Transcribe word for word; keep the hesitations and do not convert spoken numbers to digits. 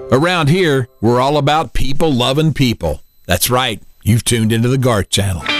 Around here, we're all about people loving people. That's right. You've tuned into the Garth Channel.